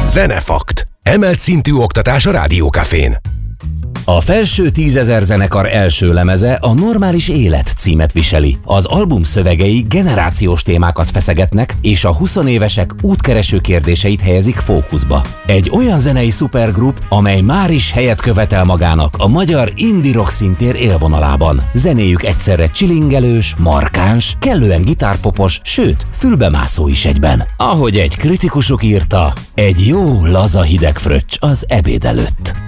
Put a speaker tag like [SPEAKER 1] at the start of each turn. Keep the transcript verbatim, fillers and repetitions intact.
[SPEAKER 1] Zenefakt. Emelt szintű oktatás a Rádiókafén.
[SPEAKER 2] A felső tízezer zenekar első lemeze a Normális élet címet viseli. Az album szövegei generációs témákat feszegetnek, és a huszonévesek útkereső kérdéseit helyezik fókuszba. Egy olyan zenei szupergrup, amely már is helyet követel magának a magyar indie rock színtér élvonalában. Zenéjük egyszerre csilingelős, markáns, kellően gitárpopos, sőt, fülbemászó is egyben. Ahogy egy kritikusuk írta, egy jó, laza hideg fröccs az ebéd előtt.